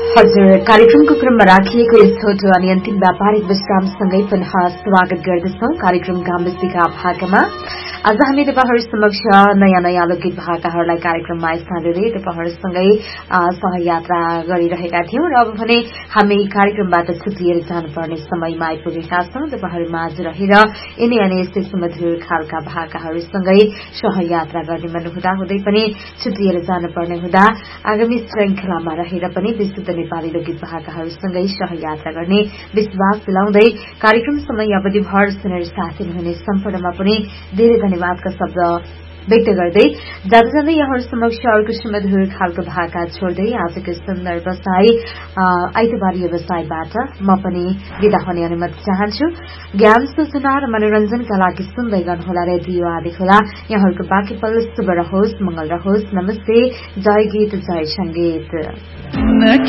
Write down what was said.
हजुर, कार्यक्रमको क्रममा राखिएको यस छोटो अनि अन्तिम व्यापारिक विश्रामसँगै पुनः स्वागत गर्दछौं कार्यक्रम गाम्बेसीका भाकामा। आज हामी तपाईहरु समक्ष नयाँ नयाँ लोकगीत भाकाहरूलाई कार्यक्रममा स्थान दिँदै तपाईहरुसँगै सहयात्रा गरिरहेका थियौं र अब भने हामी कार्यक्रमबाट छुटिएर जानुपर्ने समयमा आइपुगेका छौं। तपाईहरु माझ रहेर यिनै अनि यस्तै सुमधुर खालका भाकाहरूसँगै सहयात्रा गर्ने मन हुँदा हुँदै पनि छुटिएर जानुपर्ने हुँदा आगामी श्रृंखलामा रहेर पनि विशुद्ध नेपाली लोकगीत भाकाहरूसँगै सहयात्रा गर्ने विश्वास दिलाउँदै कार्यक्रम समय अवधिभर सुनेर साथी हुने सम्पूर्णमा पनि धेरै धन्यवादका शब्द व्यक्त गर्दै जाँदै यहाँहरू समक्ष अर्को सुमधुर खालको भाका छोड्दै आजको सुन्दर बसाई आइतबारी व्यवसायबाट म पनि विदा हुने अनुमति चाहन्छु। ज्ञान सूचना र मनोरञ्जनका लागि सुन्दै गर्नुहोला रेडियो आदि खोला। यहाँहरूको बाँकी पल शुभ रहोस्, मंगल रहोस्। नमस्ते, जय गीत जय संगीत।